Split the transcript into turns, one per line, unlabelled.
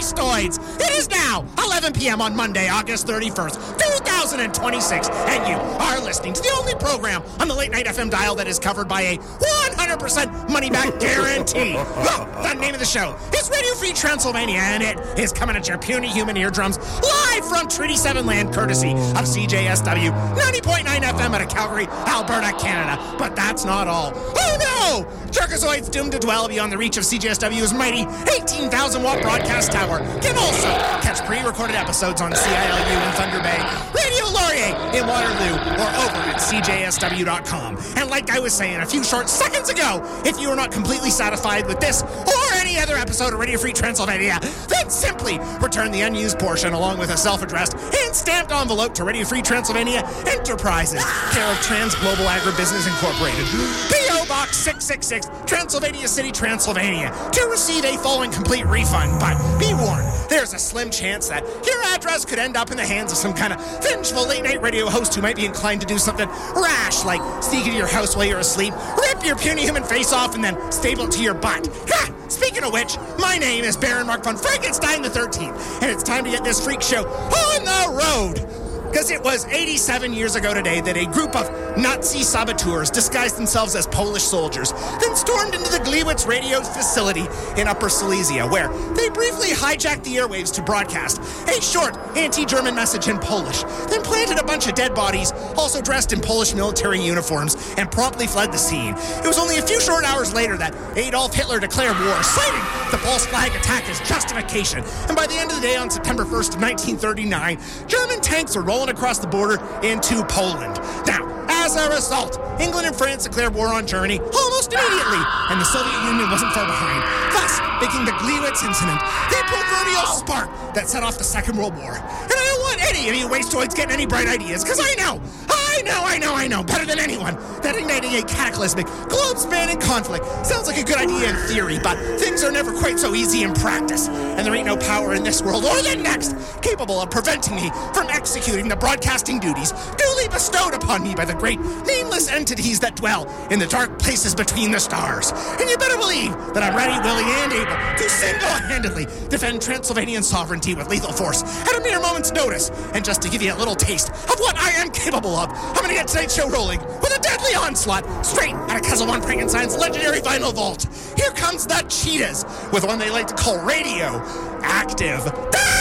Jugastoids. It is now 11 p.m. on Monday, August 31st, 2026, and you are listening to the only program on the late night FM dial that is covered by a 100% money-back guarantee. Well, the name of the show is Radio Free Transylvania, and it is coming at your puny human eardrums live from Treaty 7 land, courtesy of CJSW 90.9 FM out of Calgary, Alberta, Canada. But that's not all. Oh no! Jugastoids, doomed to dwell beyond the reach of CJSW's mighty 18,000-watt broadcast tower, can also catch pre-recorded episodes on CILU in Thunder Bay, Radio Laurier in Waterloo, or over at CJSW.com. And like I was saying a few short seconds ago, if you are not completely satisfied with this or any other episode of Radio Free Transylvania, then simply return the unused portion along with a self-addressed and stamped envelope to Radio Free Transylvania Enterprises, care of Trans Global Agribusiness Incorporated, P.O. Box 666, Transylvania City, Transylvania, to receive a full and complete refund. But be warned, there's a slim chance that your address could end up in the hands of some kind of vengeful late-night radio host who might be inclined to do something rash, like sneak into your house while you're asleep, rip your puny human face off, and then staple it to your butt. Ha! Speaking of which, my name is Baron Mark von Frankenstein the 13th, and it's time to get this freak show on the road. Because it was 87 years ago today that a group of Nazi saboteurs disguised themselves as Polish soldiers, then stormed into the Gliwice radio facility in Upper Silesia, where they briefly hijacked the airwaves to broadcast a short anti-German message in Polish, then planted a bunch of dead bodies, also dressed in Polish military uniforms, and promptly fled the scene. It was only a few short hours later that Adolf Hitler declared war, citing the false flag attack as justification. And by the end of the day, on September 1st of 1939, German tanks were rolling across the border into Poland. Now, as a result, England and France declared war on Germany almost immediately, and the Soviet Union wasn't far behind, thus making the Gliwice incident the proverbial spark that set off the Second World War. And I don't want any of you wastoids getting any bright ideas, because I know, better than anyone, that igniting a cataclysmic, globe-spanning conflict sounds like a good idea in theory, but things are never quite so easy in practice, and there ain't no power in this world or the next capable of preventing me from executing the broadcasting duties duly bestowed upon me by the great nameless entities that dwell in the dark places between the stars. And you better believe that I'm ready, willing, and able to single-handedly defend Transylvanian sovereignty with lethal force at a mere moment's notice. And just to give you a little taste of what I am capable of, I'm going to get tonight's show rolling with a deadly onslaught straight out of Castle Von Frankenstein's legendary vinyl vault. Here comes the Cheetahs with one they like to call Radio Active.